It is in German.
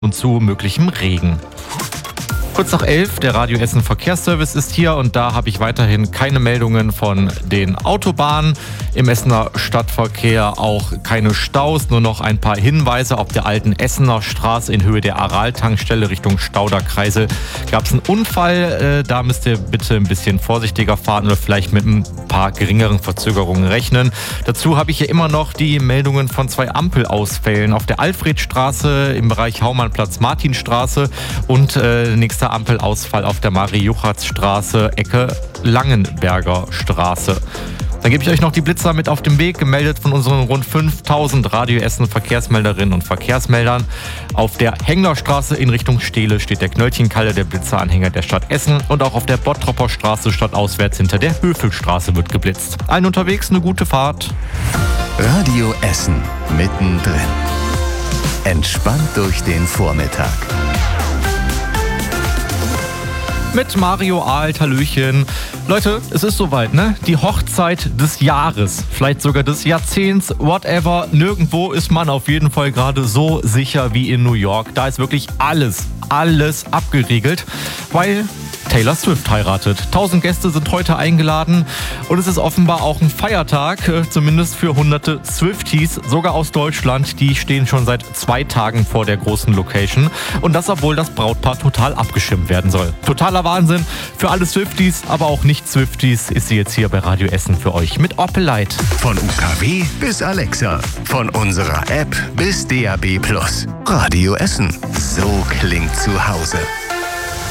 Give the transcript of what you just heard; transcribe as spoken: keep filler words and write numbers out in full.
und zu möglichem Regen. Kurz nach elf, der Radio Essen Verkehrsservice ist hier und da habe ich weiterhin keine Meldungen von den Autobahnen. Im Essener Stadtverkehr auch keine Staus, nur noch ein paar Hinweise. Auf der alten Essener Straße in Höhe der Aral-Tankstelle Richtung Stauderkreisel gab es einen Unfall. Äh, da müsst ihr bitte ein bisschen vorsichtiger fahren oder vielleicht mit ein paar geringeren Verzögerungen rechnen. Dazu habe ich hier immer noch die Meldungen von zwei Ampelausfällen auf der Alfredstraße im Bereich Haumannplatz-Martinstraße und äh, nächster Ampelausfall auf der Marie-Juchatz-Straße, Ecke Langenberger Straße. Dann gebe ich euch noch die Blitzer mit auf den Weg, gemeldet von unseren rund fünftausend Radio Essen Verkehrsmelderinnen und Verkehrsmeldern. Auf der Henglerstraße in Richtung Steele steht der Knöllchenkalle, der Blitzeranhänger der Stadt Essen. Und auch auf der Bottropper Straße stadtauswärts hinter der Höfelstraße wird geblitzt. Allen unterwegs eine gute Fahrt. Radio Essen mittendrin. Entspannt durch den Vormittag. Mit Mario Alt, hallöchen. Leute, es ist soweit, ne? Die Hochzeit des Jahres, vielleicht sogar des Jahrzehnts, whatever. Nirgendwo ist man auf jeden Fall gerade so sicher wie in New York. Da ist wirklich alles, alles abgeriegelt, weil Taylor Swift heiratet. Tausend Gäste sind heute eingeladen und es ist offenbar auch ein Feiertag, zumindest für hunderte Swifties, sogar aus Deutschland. Die stehen schon seit zwei Tagen vor der großen Location und das, obwohl das Brautpaar total abgeschirmt werden soll. Totaler Wahnsinn für alle Swifties, aber auch Nicht-Swifties ist sie jetzt hier bei Radio Essen für euch mit Opel Light. Von U K W bis Alexa, von unserer App bis D A B Plus. Radio Essen, so klingt zu Hause.